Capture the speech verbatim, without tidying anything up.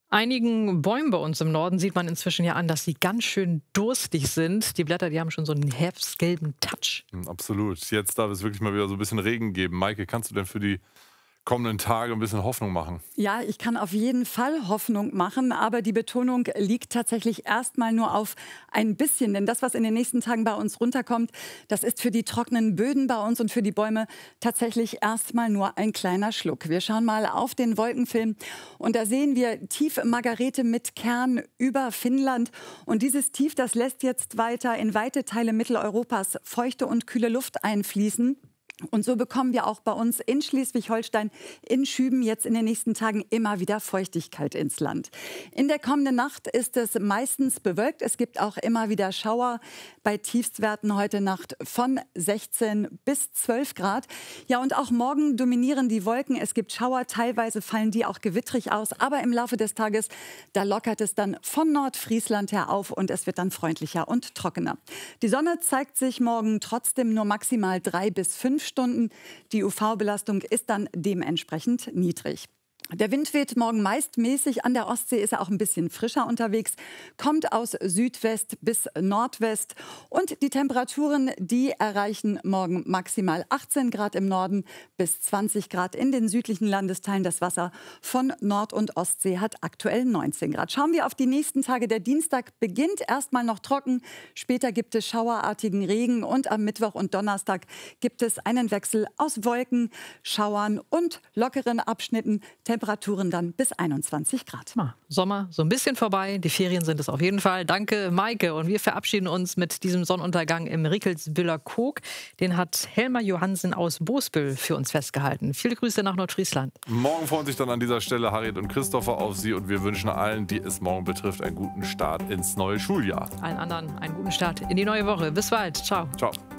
Einigen Bäumen bei uns im Norden sieht man inzwischen ja an, dass sie ganz schön durstig sind. Die Blätter, die haben schon so einen herbstgelben Touch. Hm, Absolut. Jetzt darf es wirklich mal wieder so ein bisschen Regen geben. Maike, kannst du denn für die kommenden Tage ein bisschen Hoffnung machen? Ja, ich kann auf jeden Fall Hoffnung machen, aber die Betonung liegt tatsächlich erstmal nur auf ein bisschen. Denn das, was in den nächsten Tagen bei uns runterkommt, das ist für die trockenen Böden bei uns und für die Bäume tatsächlich erstmal nur ein kleiner Schluck. Wir schauen mal auf den Wolkenfilm und da sehen wir Tief Margarete mit Kern über Finnland. Und dieses Tief, das lässt jetzt weiter in weite Teile Mitteleuropas feuchte und kühle Luft einfließen. Und so bekommen wir auch bei uns in Schleswig-Holstein in Schüben jetzt in den nächsten Tagen immer wieder Feuchtigkeit ins Land. In der kommenden Nacht ist es meistens bewölkt. Es gibt auch immer wieder Schauer bei Tiefstwerten heute Nacht von sechzehn bis zwölf Grad. Ja, und auch morgen dominieren die Wolken. Es gibt Schauer, teilweise fallen die auch gewittrig aus. Aber im Laufe des Tages, da lockert es dann von Nordfriesland her auf und es wird dann freundlicher und trockener. Die Sonne zeigt sich morgen trotzdem nur maximal drei bis fünf Stunden. Die U V-Belastung ist dann dementsprechend niedrig. Der Wind weht morgen meist mäßig. An der Ostsee ist er auch ein bisschen frischer unterwegs, kommt aus Südwest bis Nordwest. Und die Temperaturen, die erreichen morgen maximal achtzehn Grad im Norden bis zwanzig Grad in den südlichen Landesteilen. Das Wasser von Nord- und Ostsee hat aktuell neunzehn Grad. Schauen wir auf die nächsten Tage. Der Dienstag beginnt erstmal noch trocken. Später gibt es schauerartigen Regen und am Mittwoch und Donnerstag gibt es einen Wechsel aus Wolken, Schauern und lockeren Abschnitten. Temperaturen dann bis einundzwanzig Grad. Sommer so ein bisschen vorbei, die Ferien sind es auf jeden Fall. Danke, Maike. Und wir verabschieden uns mit diesem Sonnenuntergang im Rickelsbühler Kog. Den hat Helma Johansen aus Boesbüll für uns festgehalten. Viele Grüße nach Nordfriesland. Morgen freuen sich dann an dieser Stelle Harriet und Christopher auf Sie und wir wünschen allen, die es morgen betrifft, einen guten Start ins neue Schuljahr. Allen anderen einen guten Start in die neue Woche. Bis bald. Ciao. Ciao.